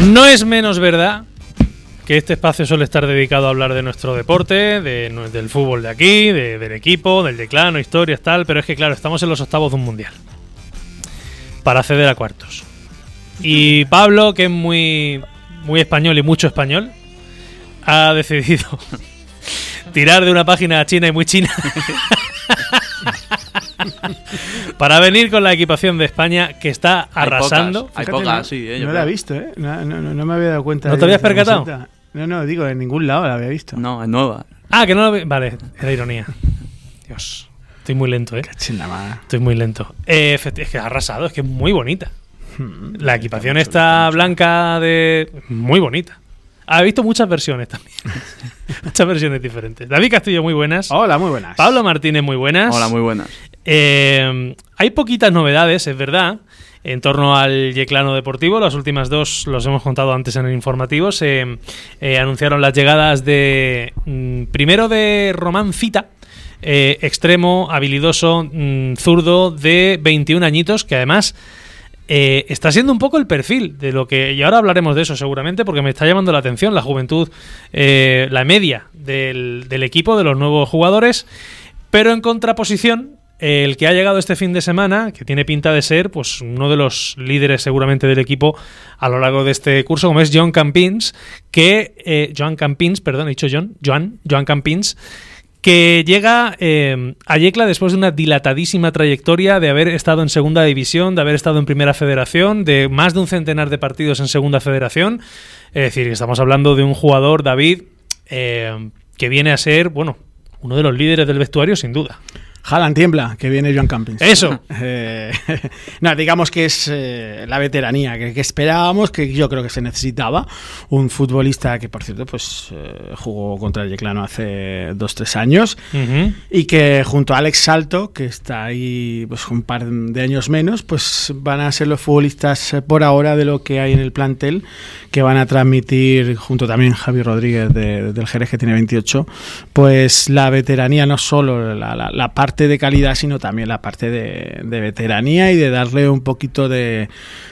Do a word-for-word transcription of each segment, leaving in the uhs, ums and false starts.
No es menos verdad que este espacio suele estar dedicado a hablar de nuestro deporte, de, del fútbol de aquí, de, del equipo, del Yeclano, historias, tal, pero es que claro, estamos en los octavos de un mundial para acceder a cuartos. Y Pablo, que es muy, muy español y mucho español, ha decidido tirar de una página china y muy china para venir con la equipación de España, que está arrasando. Hay pocas, hay pocas sí. Eh, no la he visto, ¿eh? No, no, no, no me había dado cuenta. ¿No te habías percatado? Camiseta. No, no, digo, en ningún lado la había visto. No, es nueva. Ah, que no la vi- Vale, era ironía. Dios, estoy muy lento, ¿eh? Estoy muy lento. Eh, es que ha arrasado, es que es muy bonita. La equipación está blanca de... Muy bonita. Ha visto muchas versiones también. Muchas versiones diferentes. David Castillo, muy buenas. Hola, muy buenas. Pablo Martínez, muy buenas. Hola, muy buenas. Eh, hay poquitas novedades, es verdad, en torno al Yeclano Deportivo. Las últimas dos los hemos contado antes en el informativo. Se eh, anunciaron las llegadas de... Mm, primero de Román Cita, eh, extremo, habilidoso, mm, zurdo, de veintiún añitos, que además... Eh, está siendo un poco el perfil de lo que, y ahora hablaremos de eso seguramente, porque me está llamando la atención la juventud, eh, la media del, del equipo, de los nuevos jugadores, pero en contraposición, eh, el que ha llegado este fin de semana, que tiene pinta de ser pues uno de los líderes seguramente del equipo a lo largo de este curso, como es Joan Campins, que eh, Joan Campins, perdón, he dicho John, Joan, Joan Campins, que llega eh, a Yecla después de una dilatadísima trayectoria de haber estado en segunda división, de haber estado en primera federación, de más de un centenar de partidos en segunda federación. Es decir, estamos hablando de un jugador, David, eh, que viene a ser, bueno, uno de los líderes del vestuario, sin duda. Haaland tiembla, que viene Joan Campins. Eso. Eh, no, digamos que es eh, la veteranía que, que esperábamos, que yo creo que se necesitaba. Un futbolista que, por cierto, pues eh, jugó contra el Yeclano hace dos, tres años, uh-huh. y que junto a Alex Salto, que está ahí pues un par de años menos, pues van a ser los futbolistas eh, por ahora de lo que hay en el plantel, que van a transmitir, junto también Javi Rodríguez de, del Jerez, que tiene veintiocho, pues la veteranía, no solo la, la, la parte de calidad, sino también la parte de, de veteranía y de darle un poquito de,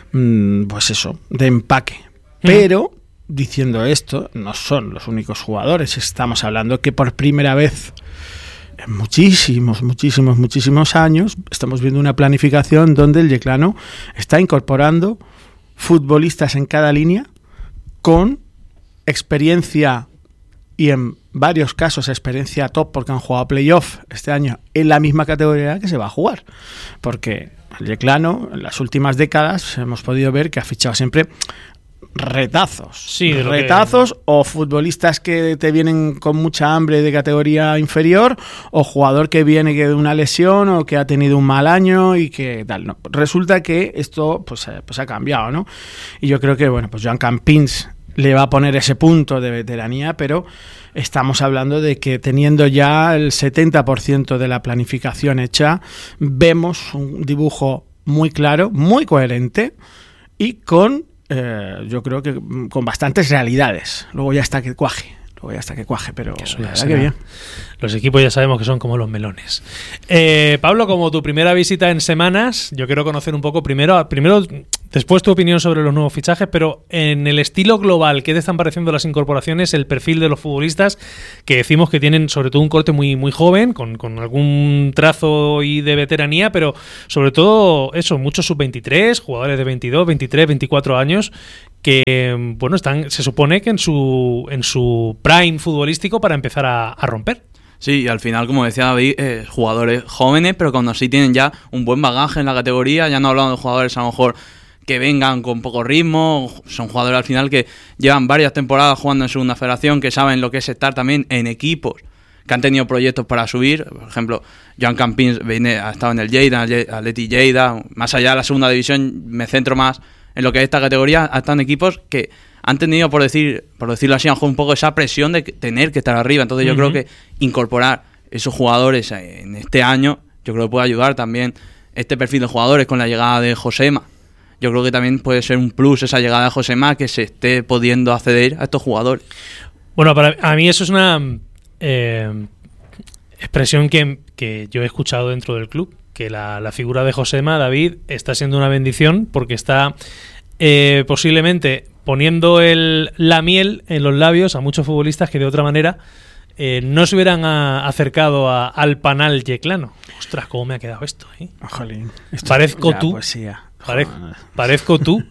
pues eso, de empaque. Pero, diciendo esto, no son los únicos jugadores. Estamos hablando que por primera vez en muchísimos, muchísimos, muchísimos años estamos viendo una planificación donde el Yeclano está incorporando futbolistas en cada línea con experiencia, y en varios casos experiencia top, porque han jugado playoff este año en la misma categoría que se va a jugar. Porque el Yeclano, en las últimas décadas, hemos podido ver que ha fichado siempre retazos. Sí, retazos que... o futbolistas que te vienen con mucha hambre de categoría inferior, o jugador que viene de una lesión o que ha tenido un mal año y que tal. No. Resulta que esto pues, pues ha cambiado, ¿no? Y yo creo que, bueno, pues Joan Campins le va a poner ese punto de veteranía, pero estamos hablando de que teniendo ya el setenta por ciento de la planificación hecha, vemos un dibujo muy claro, muy coherente y con, eh, yo creo que con bastantes realidades. Luego ya está que cuaje. Luego ya está que cuaje, pero eso ya la verdad que bien. Los equipos ya sabemos que son como los melones. Eh, Pablo, como tu primera visita en semanas, yo quiero conocer un poco primero, primero después tu opinión sobre los nuevos fichajes, pero en el estilo global, ¿qué te están pareciendo las incorporaciones, el perfil de los futbolistas, que decimos que tienen sobre todo un corte muy, muy joven, con, con algún trazo y de veteranía, pero sobre todo eso, muchos sub veintitrés, jugadores de veintidós, veintitrés, veinticuatro años, que bueno, están, se supone que en su en su prime futbolístico para empezar a, a romper. Sí, y al final, como decía David, eh, jugadores jóvenes, pero cuando sí tienen ya un buen bagaje en la categoría. Ya no hablamos de jugadores a lo mejor que vengan con poco ritmo, son jugadores al final que llevan varias temporadas jugando en segunda federación, que saben lo que es estar también en equipos que han tenido proyectos para subir. Por ejemplo, Joan Campins viene, ha estado en el Lleida, Atleti Lleida. Más allá de la segunda división, me centro más en lo que es esta categoría. Ha estado en equipos que han tenido, por decir por decirlo así, a lo mejor un poco esa presión de tener que estar arriba. Entonces yo uh-huh. creo que incorporar esos jugadores en este año, yo creo que puede ayudar también este perfil de jugadores con la llegada de Josema. Yo creo que también puede ser un plus esa llegada de Josema, que se esté pudiendo acceder a estos jugadores. Bueno, para a mí eso es una eh, expresión que, que yo he escuchado dentro del club, que la, la figura de Josema, David, está siendo una bendición porque está eh, posiblemente poniendo el, la miel en los labios a muchos futbolistas que de otra manera eh, no se hubieran a, acercado a, al panal yeclano. Ostras, cómo me ha quedado esto, ¿eh? Jolín, esto parezco tú. Poesía. Pare, parezco tú.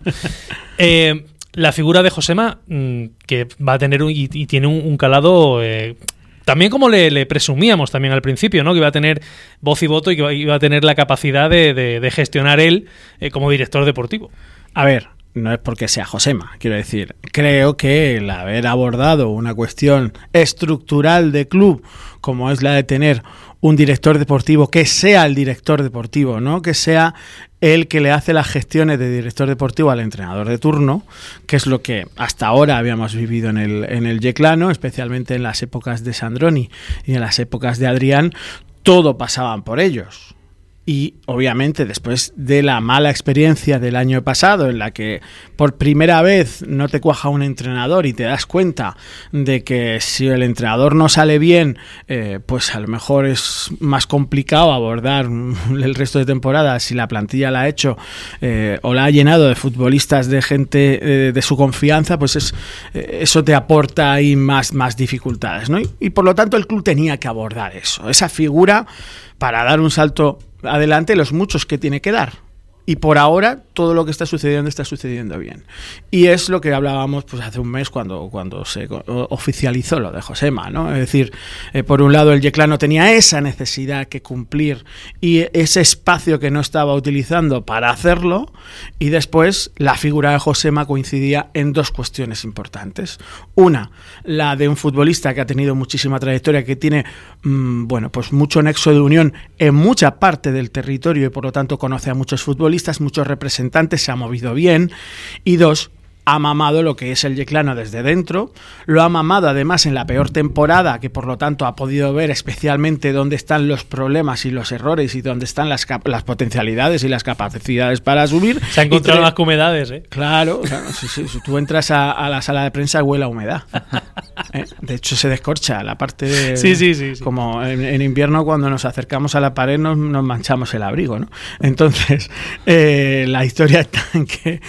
eh, la figura de Josema, mmm, que va a tener un, y, y tiene un, un calado... Eh, también como le, le presumíamos también al principio, ¿no? Que iba a tener voz y voto y que iba a tener la capacidad de, de, de gestionar él eh, como director deportivo. A ver, no es porque sea Josema, quiero decir. Creo que el haber abordado una cuestión estructural de club, como es la de tener un director deportivo que sea el director deportivo, ¿no? Que sea el que le hace las gestiones de director deportivo al entrenador de turno, que es lo que hasta ahora habíamos vivido en el, en el Yeclano, especialmente en las épocas de Sandroni y en las épocas de Adrián, todo pasaban por ellos. Y obviamente después de la mala experiencia del año pasado, en la que por primera vez no te cuaja un entrenador y te das cuenta de que si el entrenador no sale bien, eh, pues a lo mejor es más complicado abordar el resto de temporada si la plantilla la ha hecho eh, o la ha llenado de futbolistas de gente eh, de su confianza, pues es, eh, eso te aporta ahí más, más dificultades, ¿no? Y, y por lo tanto el club tenía que abordar eso, esa figura para dar un salto adelante, los muchos que tiene que dar. Y por ahora todo lo que está sucediendo está sucediendo bien. Y es lo que hablábamos pues hace un mes cuando, cuando se oficializó lo de Josema, ¿no? Es decir, eh, por un lado el Yeclano tenía esa necesidad que cumplir y ese espacio que no estaba utilizando para hacerlo, y después la figura de Josema coincidía en dos cuestiones importantes. Una, la de un futbolista que ha tenido muchísima trayectoria, que tiene mmm, bueno, pues mucho nexo de unión en mucha parte del territorio y por lo tanto conoce a muchos futbolistas, muchos representantes, se ha movido bien. Y dos, ha mamado lo que es el Yeclano desde dentro, lo ha mamado además en la peor temporada, que por lo tanto ha podido ver especialmente dónde están los problemas y los errores y dónde están las, cap- las potencialidades y las capacidades para subir. Se ha encontrado tre- las humedades, ¿eh? Claro, claro si, si, si tú entras a, a la sala de prensa huele a humedad. ¿Eh? De hecho se descorcha la parte de... Sí, sí, sí, sí. Como en, en invierno cuando nos acercamos a la pared nos, nos manchamos el abrigo, ¿no? Entonces, eh, la historia está en que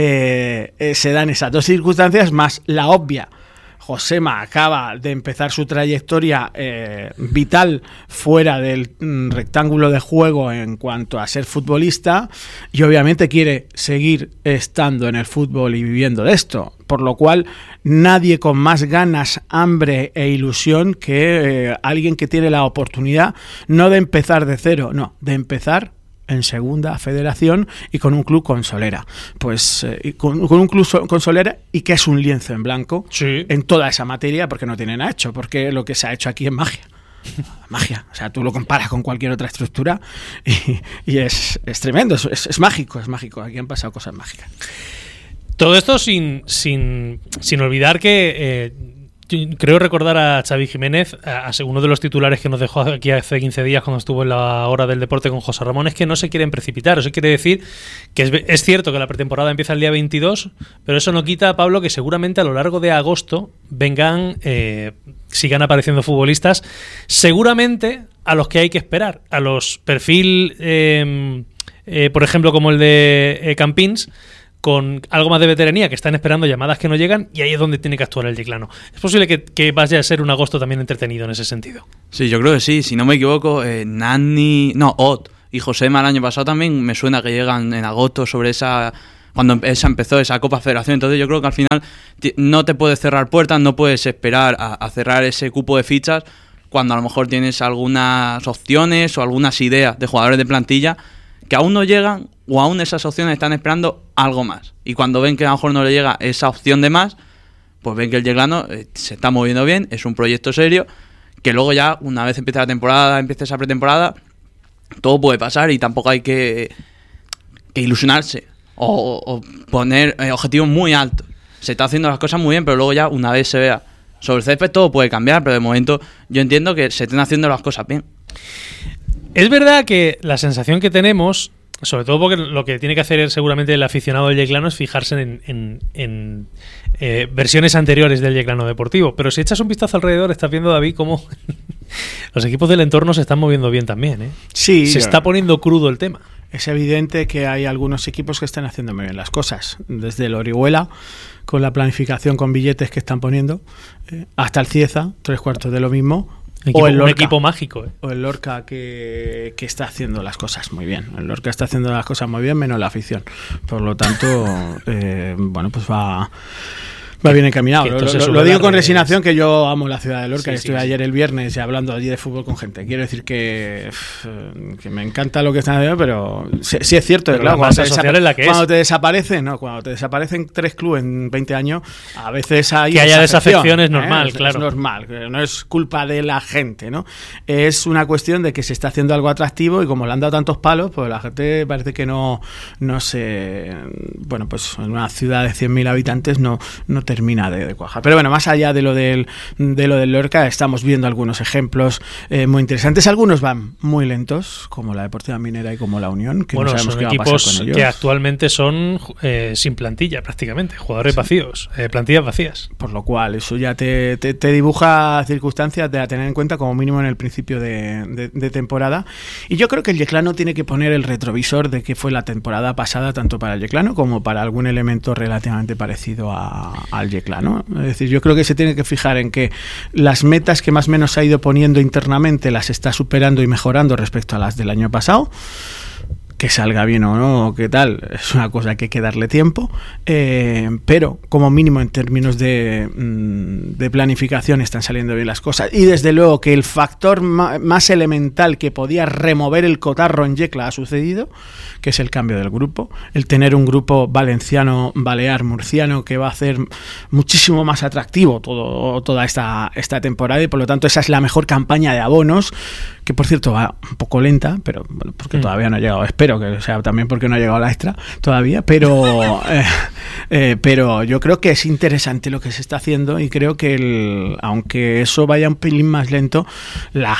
eh, eh, se dan esas dos circunstancias más la obvia. Josema acaba de empezar su trayectoria eh, vital fuera del mm, rectángulo de juego en cuanto a ser futbolista, y obviamente quiere seguir estando en el fútbol y viviendo de esto, por lo cual nadie con más ganas, hambre e ilusión que eh, alguien que tiene la oportunidad no de empezar de cero, no, de empezar en segunda federación y con un club con solera, pues eh, con, con un club so, con solera y que es un lienzo en blanco, sí, en toda esa materia, porque no tiene nada hecho, porque lo que se ha hecho aquí es magia. Magia, o sea, tú lo comparas con cualquier otra estructura y, y es, es tremendo, es, es mágico, es mágico, aquí han pasado cosas mágicas. Todo esto sin, sin, sin olvidar que eh, creo recordar a Xavi Jiménez, a, a uno de los titulares que nos dejó aquí hace quince días cuando estuvo en la hora del deporte con José Ramón, es que no se quieren precipitar. Eso quiere decir que es, es cierto que la pretemporada empieza el día veintidós, pero eso no quita, Pablo, que seguramente a lo largo de agosto vengan, eh, sigan apareciendo futbolistas, seguramente a los que hay que esperar, a los perfil, eh, eh, por ejemplo, como el de eh, Campins, con algo más de veteranía, que están esperando llamadas que no llegan, y ahí es donde tiene que actuar el Yeclano. Es posible que, que vaya a ser un agosto también entretenido en ese sentido. Sí, yo creo que sí. Si no me equivoco, eh, Nani... No, Ott y Josema el año pasado también me suena que llegan en agosto sobre esa... Cuando esa empezó esa Copa Federación. Entonces yo creo que al final t- no te puedes cerrar puertas, no puedes esperar a, a cerrar ese cupo de fichas cuando a lo mejor tienes algunas opciones o algunas ideas de jugadores de plantilla que aún no llegan, o aún esas opciones están esperando algo más. Y cuando ven que a lo mejor no le llega esa opción de más, pues ven que el Yeclano eh, se está moviendo bien, es un proyecto serio, que luego ya, una vez empieza la temporada, empieza esa pretemporada, todo puede pasar y tampoco hay que, que ilusionarse o, o poner eh, objetivos muy altos. Se está haciendo las cosas muy bien, pero luego ya, una vez se vea sobre el césped, todo puede cambiar, pero de momento yo entiendo que se estén haciendo las cosas bien. Es verdad que la sensación que tenemos, sobre todo porque lo que tiene que hacer seguramente el aficionado del Yeclano es fijarse en, en, en eh, versiones anteriores del Yeclano deportivo, pero si echas un vistazo alrededor estás viendo, David, cómo los equipos del entorno se están moviendo bien también, ¿eh? Sí, se yo... está poniendo crudo el tema. es evidente que hay algunos equipos que están haciendo muy bien las cosas, desde el Orihuela, con la planificación con billetes que están poniendo, eh, hasta el Cieza, tres cuartos de lo mismo. Equipo, o el Lorca, un equipo mágico. ¿eh? O el Lorca que, que está haciendo las cosas muy bien. El Lorca está haciendo las cosas muy bien, menos la afición. Por lo tanto, eh, bueno, pues va... Va bien encaminado. Lo, lo, lo digo con resignación, que yo amo la ciudad de Lorca. Sí, y estuve sí, ayer sí. el viernes hablando allí de fútbol con gente. Quiero decir que, que me encanta lo que están haciendo, pero sí, sí es cierto. Pero claro, cuando, te, es la que cuando es. te desaparecen, no, cuando te desaparecen tres clubes en veinte años, a veces hay que haya desafección es normal, ¿eh? es, claro. Es normal, no es culpa de la gente, ¿no? Es una cuestión de que se está haciendo algo atractivo y como le han dado tantos palos, pues la gente parece que no, no se, bueno, pues en una ciudad de cien mil habitantes no, no termina de, de cuajar. Pero bueno, más allá de lo del, de lo del Lorca, estamos viendo algunos ejemplos eh, muy interesantes. Algunos van muy lentos, como la Deportiva Minera y como la Unión, que bueno, no sabemos son qué va a equipos pasar con ellos. Que actualmente son eh, sin plantilla prácticamente, jugadores sí. vacíos, eh, plantillas vacías. Por lo cual, eso ya te, te, te dibuja circunstancias de a tener en cuenta como mínimo en el principio de, de, de temporada. Y yo creo que el Yeclano tiene que poner el retrovisor de que fue la temporada pasada, tanto para el Yeclano como para algún elemento relativamente parecido a, al Yeclano. Es decir, yo creo que se tiene que fijar en que las metas que más o menos ha ido poniendo internamente las está superando y mejorando respecto a las del año pasado. Que salga bien o no, qué tal, es una cosa que hay que darle tiempo, eh, pero como mínimo en términos de, de planificación están saliendo bien las cosas. Y desde luego que el factor ma- más elemental que podía remover el cotarro en Yecla ha sucedido, que es el cambio del grupo, el tener un grupo valenciano, balear, murciano, que va a hacer muchísimo más atractivo todo, toda esta, esta temporada, y por lo tanto esa es la mejor campaña de abonos, que por cierto va un poco lenta, pero bueno, porque mm. todavía no ha llegado, espero que sea también porque no ha llegado la extra todavía, pero eh, eh, pero yo creo que es interesante lo que se está haciendo y creo que el, aunque eso vaya un pelín más lento, la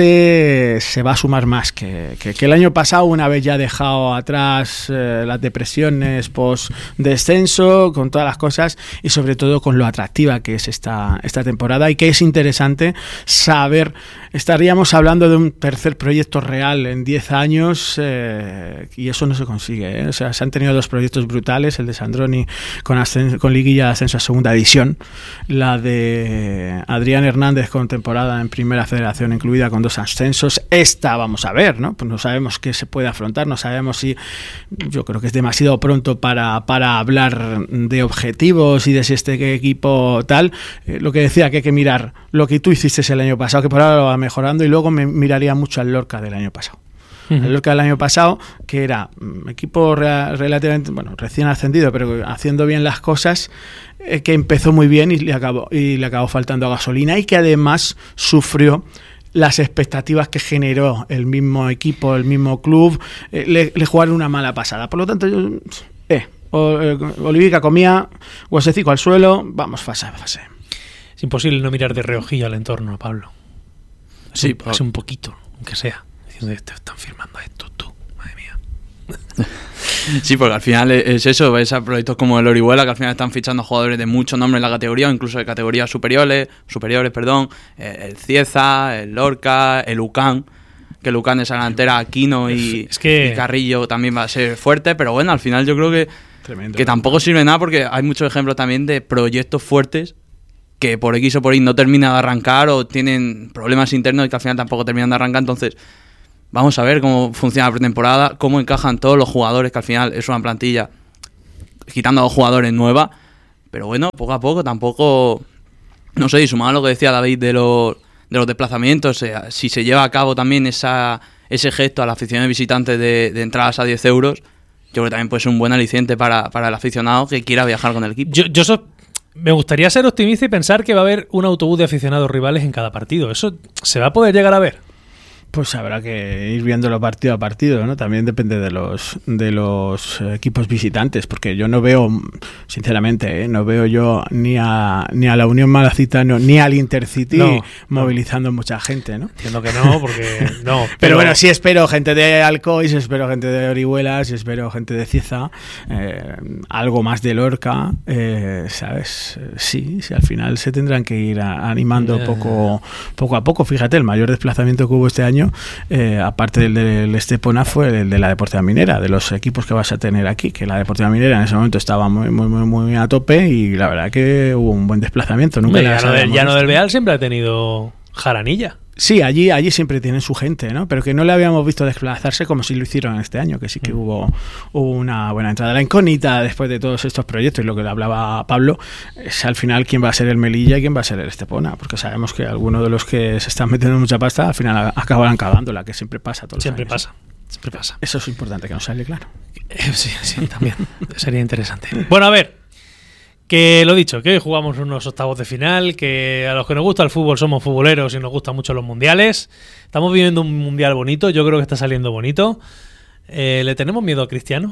gente se va a sumar más que, que, que el año pasado, una vez ya dejado atrás eh, las depresiones post descenso, con todas las cosas y sobre todo con lo atractiva que es esta, esta temporada, y que es interesante saber, estaríamos hablando de un tercer proyecto real en diez años, eh, y eso no se consigue, ¿eh? O sea, se han tenido dos proyectos brutales, el de Sandroni con, ascens- con liguilla de ascenso a segunda división, la de Adrián Hernández con temporada en primera federación incluida con dos ascensos. Esta vamos a ver, ¿no? Pues no sabemos qué se puede afrontar, no sabemos si, yo creo que es demasiado pronto para, para hablar de objetivos y de si este equipo tal, eh, lo que decía que hay que mirar lo que tú hiciste el año pasado, que por ahora lo va mejorando, y luego me miraría mucho al Lorca del año pasado. Uh-huh. El Lorca del año pasado, que era un equipo re- relativamente, bueno, recién ascendido, pero haciendo bien las cosas, eh, que empezó muy bien y le acabó, y le acabó faltando gasolina, y que además sufrió las expectativas que generó el mismo equipo, el mismo club, eh, le, le jugaron una mala pasada. Por lo tanto, yo, eh, o, eh Olivica comía huesecico al suelo, vamos fase a fase. Es imposible no mirar de reojillo al entorno, Pablo. Es Sí, un, es un poquito, aunque sea. Diciendo, te están firmando esto, tú, madre mía. Sí, porque al final es eso, ves a proyectos como el Orihuela, que al final están fichando jugadores de mucho nombre en la categoría, o incluso de categorías superiores, superiores, perdón, el Cieza, el Lorca, el Ucán, que el Ucán, esa delantera, Aquino y, es que... y Carrillo también va a ser fuerte, pero bueno, al final yo creo que, Tremendo, que tampoco sirve nada, porque hay muchos ejemplos también de proyectos fuertes que por X o por Y no terminan de arrancar o tienen problemas internos y que al final tampoco terminan de arrancar. Entonces vamos a ver cómo funciona la pretemporada, cómo encajan todos los jugadores, que al final es una plantilla quitando a los jugadores nueva, pero bueno, poco a poco, tampoco, no sé, y sumado a lo que decía David de los, de los desplazamientos, eh, si se lleva a cabo también esa, ese gesto a la afición de visitantes de, de entradas a diez euros, yo creo que también puede ser un buen aliciente para, para el aficionado que quiera viajar con el equipo. Yo, yo so- me gustaría ser optimista y pensar que va a haber un autobús de aficionados rivales en cada partido. ¿Eso se va a poder llegar a ver? Pues habrá que ir viéndolo partido a partido, ¿no? También depende de los de los equipos visitantes, porque yo no veo, sinceramente, ¿eh? no veo yo ni a ni a la Unión Malacitano ni al Intercity no, movilizando no. mucha gente, ¿no? Entiendo que no, porque no. Pero, pero bueno, sí espero gente de Alcoy, sí espero gente de Orihuela, sí espero gente de Cieza, eh, algo más de Lorca, eh, ¿sabes? Sí, sí, al final se tendrán que ir a, animando yeah. poco poco a poco. Fíjate, el mayor desplazamiento que hubo este año año, eh, aparte del del Estepona, fue el de la Deportiva Minera, de los equipos que vas a tener aquí, que la Deportiva Minera en ese momento estaba muy muy muy muy a tope y la verdad que hubo un buen desplazamiento. Nunca el llano, del, llano del Beal siempre ha tenido jaranilla. Sí, allí, allí siempre tienen su gente, ¿no? Pero que no le habíamos visto desplazarse como si lo hicieron este año, que sí que mm. hubo, hubo una buena entrada. La incógnita después de todos estos proyectos, y lo que le hablaba Pablo, es al final quién va a ser el Melilla y quién va a ser el Estepona, porque sabemos que algunos de los que se están metiendo mucha pasta al final acabarán cagándola, que siempre pasa todos siempre los años. Pasa. Siempre pasa. Eso es importante que nos sale claro. Eh, sí, sí, también. Sería interesante. Bueno, a ver. Que lo dicho, que hoy jugamos unos octavos de final, que a los que nos gusta el fútbol somos futboleros y nos gustan mucho los mundiales. Estamos viviendo un mundial bonito, yo creo que está saliendo bonito. Eh, ¿Le tenemos miedo a Cristiano?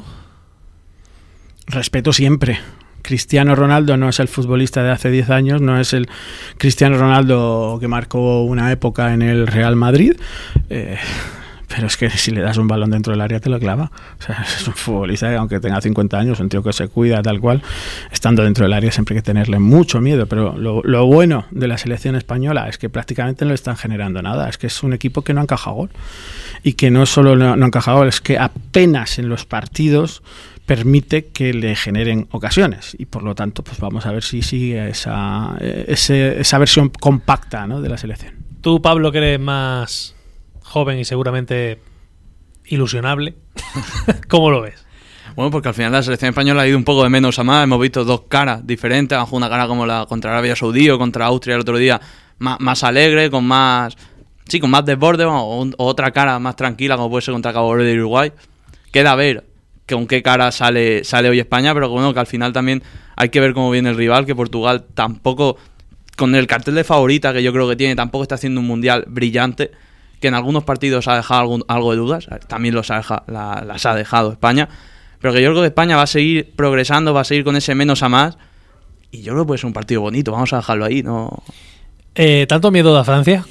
Respeto siempre. Cristiano Ronaldo no es el futbolista de hace diez años, no es el Cristiano Ronaldo que marcó una época en el Real Madrid. Eh... Pero es que si le das un balón dentro del área te lo clava. O sea, es un futbolista que aunque tenga cincuenta años, un tío que se cuida tal cual, estando dentro del área siempre hay que tenerle mucho miedo. Pero lo, lo bueno de la selección española es que prácticamente no le están generando nada. Es que es un equipo que no encaja gol. Y que no solo no, no encaja gol, es que apenas en los partidos permite que le generen ocasiones. Y por lo tanto, pues vamos a ver si sigue esa, ese, esa versión compacta, ¿no?, de la selección. Tú, Pablo, que eres más joven y seguramente ilusionable, ¿cómo lo ves? Bueno, porque al final la selección española ha ido un poco de menos a más. Hemos visto dos caras diferentes. Han jugado una cara como la contra Arabia Saudí o contra Austria el otro día, más, más alegre, con más sí, con más desborde, o, o otra cara más tranquila, como puede ser contra Cabo Verde y Uruguay. Queda a ver con qué cara sale, sale hoy España, pero bueno, que al final también hay que ver cómo viene el rival, que Portugal tampoco, con el cartel de favorita que yo creo que tiene, tampoco está haciendo un mundial brillante, que en algunos partidos ha dejado algún, algo de dudas, también los ha deja, la, las ha dejado España, pero que yo creo que España va a seguir progresando, va a seguir con ese menos a más, y yo creo que puede ser un partido bonito, vamos a dejarlo ahí, ¿no? Eh, ¿Tanto miedo da Francia?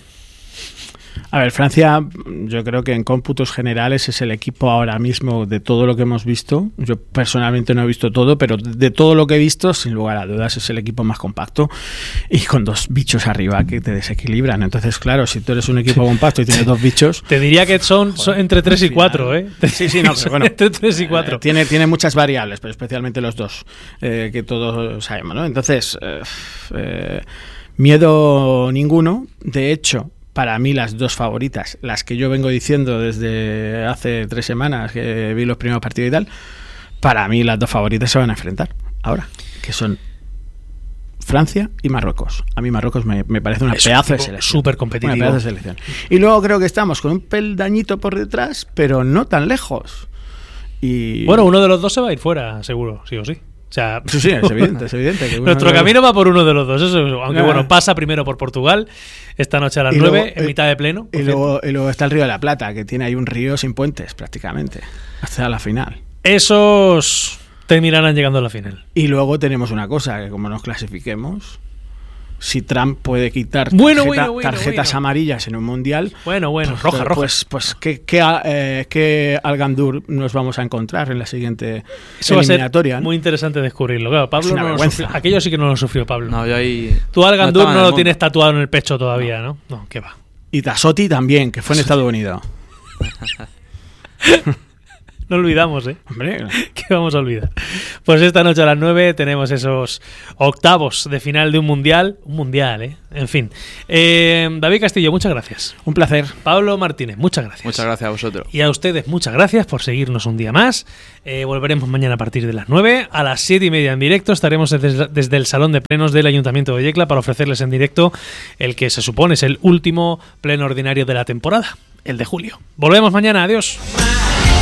A ver, Francia, yo creo que en cómputos generales es el equipo ahora mismo de todo lo que hemos visto. Yo personalmente no he visto todo, pero de todo lo que he visto, sin lugar a dudas, es el equipo más compacto y con dos bichos arriba que te desequilibran. Entonces, claro, si tú eres un equipo compacto y tienes dos bichos... Te diría que son, son entre tres y cuatro, ¿eh? Sí, sí, no, pero bueno. Entre tres y cuatro. Eh, tiene, tiene muchas variables, pero especialmente los dos, eh, que todos sabemos, ¿no? Entonces, eh, eh, miedo ninguno. De hecho, para mí las dos favoritas, las que yo vengo diciendo desde hace tres semanas que vi los primeros partidos y tal, para mí las dos favoritas se van a enfrentar ahora, que son Francia y Marruecos. A mí Marruecos me, me parece una es pedazo un de selección. Súper competitivo. Una pedazo de selección. Y luego creo que estamos con un peldañito por detrás, pero no tan lejos. Y bueno, uno de los dos se va a ir fuera, seguro, sí o sí. O sea, sí, sí, es evidente, es evidente. Que nuestro de camino los... va por uno de los dos, eso, aunque ah. bueno, pasa primero por Portugal, esta noche a las nueve, en mitad de pleno. Y luego, y luego está el Río de la Plata, que tiene ahí un río sin puentes, prácticamente, hasta la final. Esos terminarán llegando a la final. Y luego tenemos una cosa, que como nos clasifiquemos, si Trump puede quitar bueno, tarjeta, bueno, bueno, tarjetas bueno. amarillas en un mundial, bueno, bueno, pues, roja, roja. Pues, pues ¿qué, qué, eh, qué Algandur nos vamos a encontrar en la siguiente Eso eliminatoria? Va a ser ¿no? muy interesante descubrirlo. Claro, Pablo no lo sufrió. Aquello sí que no lo sufrió Pablo. No, yo ahí... Tú Algandur no, no lo tienes tatuado en el pecho todavía, ¿no? No, ¿qué va? Y Tassotti también, que fue en Estados Unidos. No olvidamos, ¿eh? Hombre, ¿qué vamos a olvidar? Pues esta noche a las nueve tenemos esos octavos de final de un mundial. Un mundial, ¿eh? En fin. Eh, David Castillo, muchas gracias. Un placer. Pablo Martínez, muchas gracias. Muchas gracias a vosotros. Y a ustedes, muchas gracias por seguirnos un día más. Eh, volveremos mañana a partir de las nueve. A las siete y media en directo estaremos desde, desde el Salón de Plenos del Ayuntamiento de Yecla para ofrecerles en directo el que se supone es el último pleno ordinario de la temporada, el de julio. Volvemos mañana. Adiós.